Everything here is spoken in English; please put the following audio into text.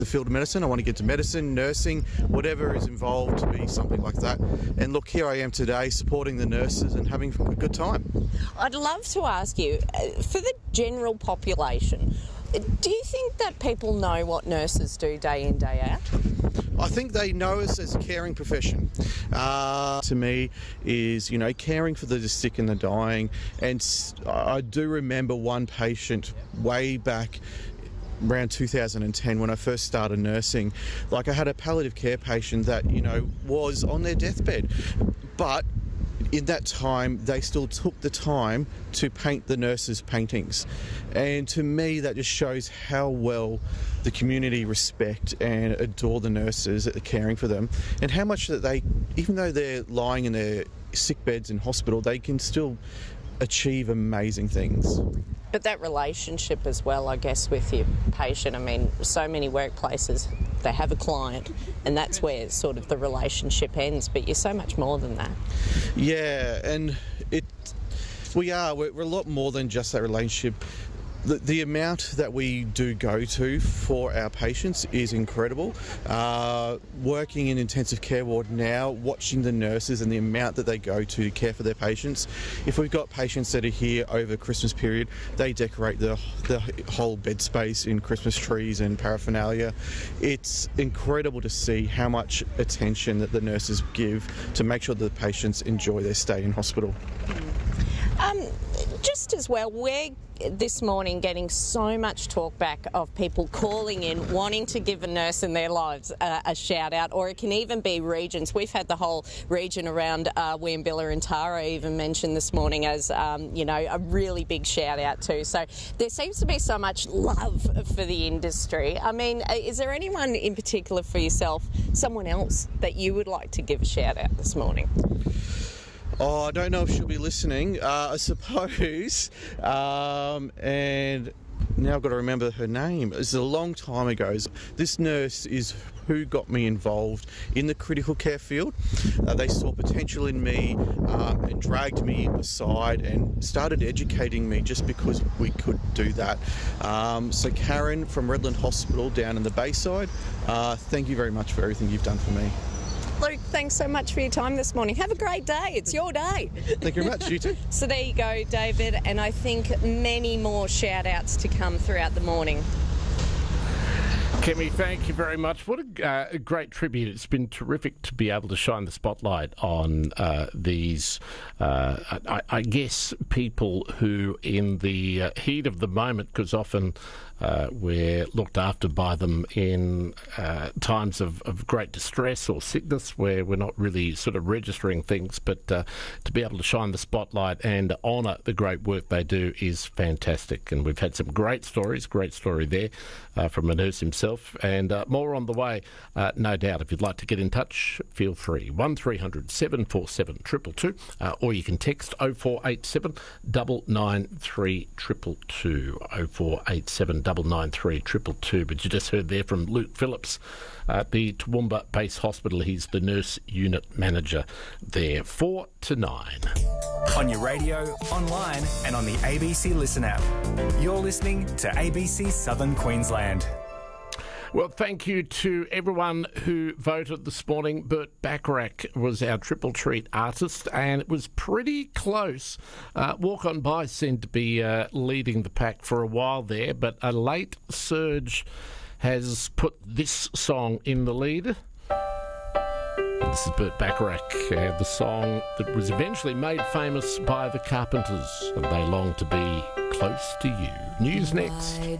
the field of medicine. I want to get to medicine, nursing, whatever is involved to be something like that. And look, here I am today supporting the nurses and having a good time. I'd love to ask you, for the general population, do you think that people know what nurses do day in, day out? I think they know us as a caring profession. To me is, caring for the sick and the dying. And I do remember one patient way back around 2010 when I first started nursing. Like, I had a palliative care patient that, was on their deathbed. But in that time, they still took the time to paint the nurses' paintings. And to me, that just shows how well the community respect and adore the nurses that are caring for them, and how much that they, even though they're lying in their sick beds in hospital, they can still achieve amazing things. But that relationship as well, I guess, with your patient. I mean, so many workplaces, they have a client and that's where sort of the relationship ends, but you're so much more than that. Yeah, and we're a lot more than just that relationship. The amount that we do go to for our patients is incredible. Working in intensive care ward now, watching the nurses and the amount that they go to care for their patients. If we've got patients that are here over Christmas period, they decorate the whole bed space in Christmas trees and paraphernalia. It's incredible to see how much attention that the nurses give to make sure that the patients enjoy their stay in hospital. Just as well, we're this morning getting so much talk back of people calling in, wanting to give a nurse in their lives a shout out, or it can even be regions. We've had the whole region around Wieambilla and Tara even mentioned this morning as, a really big shout out too. So there seems to be so much love for the industry. I mean, is there anyone in particular for yourself, someone else that you would like to give a shout out this morning? Oh, I don't know if she'll be listening, I suppose. And now I've got to remember her name. It was a long time ago. This nurse is who got me involved in the critical care field. They saw potential in me and dragged me aside and started educating me just because we could do that. So Karen from Redland Hospital down in the Bayside, thank you very much for everything you've done for me. Luke, thanks so much for your time this morning. Have a great day. It's your day. Thank you very much. You too. So there you go, David. And I think many more shout-outs to come throughout the morning. Kemi, thank you very much. What a great tribute. It's been terrific to be able to shine the spotlight on these, I guess, people who in the heat of the moment, because often we're looked after by them in times of great distress or sickness where we're not really sort of registering things, but to be able to shine the spotlight and honour the great work they do is fantastic. And we've had some great stories, great story there from a nurse himself, and more on the way, no doubt. If you'd like to get in touch, feel free. 1300 747 222, or you can text 0487 993 222, 0487 993 222. But you just heard there from Luke Phillips at the Toowoomba Base Hospital. He's the nurse unit manager there. 4 to 9. On your radio, online and on the ABC Listen app. You're listening to ABC Southern Queensland. Well, thank you to everyone who voted this morning. Burt Bacharach was our Triple Treat artist, and it was pretty close. Walk On By seemed to be leading the pack for a while there, but a late surge has put this song in the lead. This is Burt Bacharach, the song that was eventually made famous by the Carpenters, and they long to be close to you. News next.